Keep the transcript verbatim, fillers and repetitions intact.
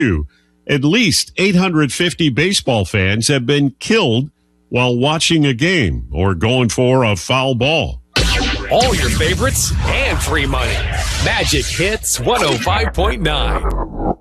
you. At least eight hundred fifty baseball fans have been killed while watching a game or going for a foul ball. All your favorites and free money. Magic Hits one oh five point nine.